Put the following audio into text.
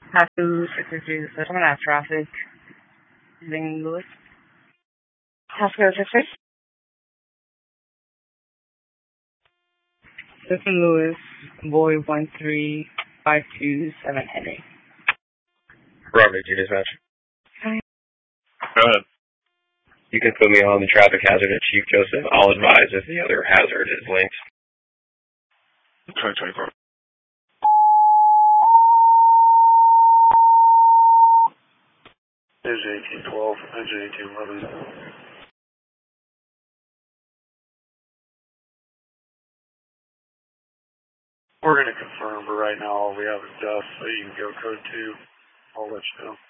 Pasco 663, this is someone at traffic using Lewis. Pasco 66. This is Lewis, boy 13527 Henry. Robert, you dispatch. Hi. Go ahead. You can put me on the traffic hazard at Chief Joseph. I'll advise if the other hazard is linked. 2024. Engine 1812, engine 1811. We're going to confirm, but right now all we have is dust, so you can go code 2. I'll let you know.